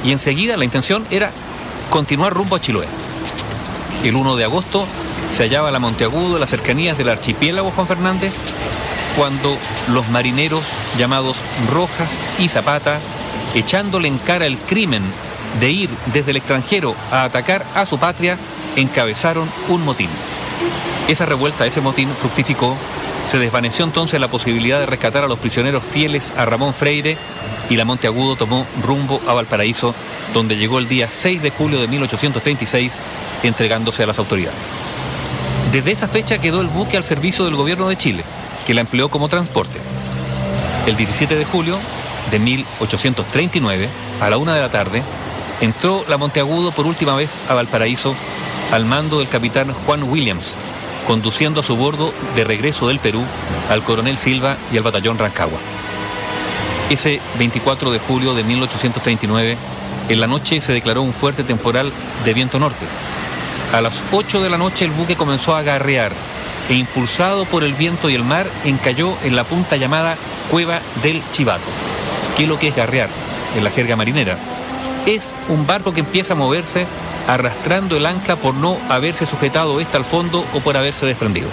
y enseguida la intención era continuar rumbo a Chiloé. El 1 de agosto se hallaba la Monteagudo en las cercanías del archipiélago Juan Fernández, cuando los marineros llamados Rojas y Zapata, echándole en cara el crimen de ir desde el extranjero a atacar a su patria, encabezaron un motín. Esa revuelta, ese motín fructificó, se desvaneció entonces la posibilidad de rescatar a los prisioneros fieles a Ramón Freire y la Monteagudo tomó rumbo a Valparaíso, donde llegó el día 6 de julio de 1836, entregándose a las autoridades. Desde esa fecha quedó el buque al servicio del gobierno de Chile, que la empleó como transporte. El 17 de julio de 1839, a la 1 de la tarde, entró la Monteagudo por última vez a Valparaíso al mando del capitán Juan Williams, conduciendo a su bordo de regreso del Perú al coronel Silva y al batallón Rancagua. Ese 24 de julio de 1839, en la noche se declaró un fuerte temporal de viento norte. A las 8 de la noche el buque comenzó a garrear e impulsado por el viento y el mar encalló en la punta llamada Cueva del Chivato. ¿Qué es lo que es garrear en la jerga marinera? Es un barco que empieza a moverse arrastrando el ancla por no haberse sujetado esta al fondo o por haberse desprendido.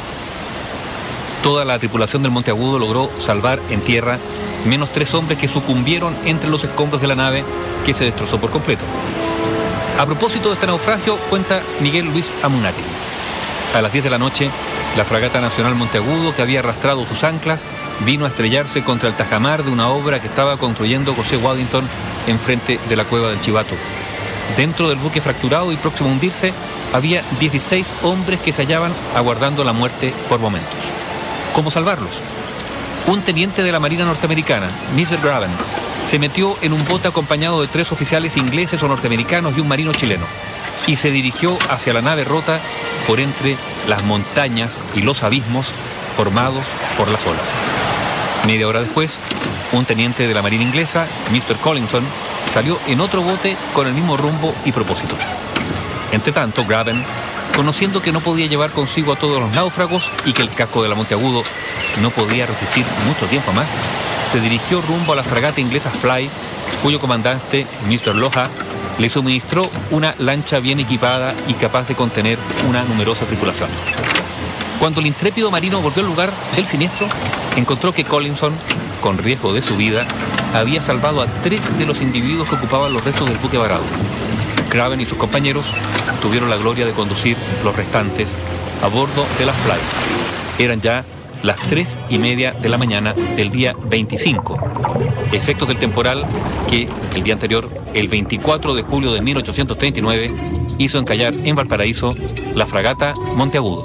Toda la tripulación del Monteagudo logró salvar en tierra menos 3 hombres que sucumbieron entre los escombros de la nave, que se destrozó por completo. A propósito de este naufragio, cuenta Miguel Luis Amunátegui. A las 10 de la noche, la fragata nacional Monteagudo, que había arrastrado sus anclas, vino a estrellarse contra el tajamar de una obra que estaba construyendo José Waddington enfrente de la Cueva del Chivato. Dentro del buque fracturado y próximo a hundirse, había 16 hombres que se hallaban aguardando la muerte por momentos. ¿Cómo salvarlos? Un teniente de la Marina norteamericana, Mr. Graven, se metió en un bote acompañado de 3 oficiales ingleses o norteamericanos y un marino chileno, y se dirigió hacia la nave rota por entre las montañas y los abismos formados por las olas. Media hora después, un teniente de la Marina inglesa, Mr. Collinson, salió en otro bote con el mismo rumbo y propósito. Entre tanto, Graven, conociendo que no podía llevar consigo a todos los náufragos y que el casco de la Monteagudo no podía resistir mucho tiempo más, se dirigió rumbo a la fragata inglesa Fly, cuyo comandante, Mr. Loja, le suministró una lancha bien equipada y capaz de contener una numerosa tripulación. Cuando el intrépido marino volvió al lugar del siniestro, encontró que Collinson, con riesgo de su vida, había salvado a 3 de los individuos que ocupaban los restos del buque varado. Craven y sus compañeros tuvieron la gloria de conducir los restantes a bordo de la Fly. Eran ya las 3:30 de la mañana del día 25. Efectos del temporal que el día anterior, el 24 de julio de 1839, hizo encallar en Valparaíso la fragata Monteagudo.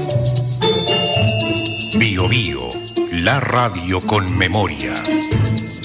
Bio Bio, la radio con memoria.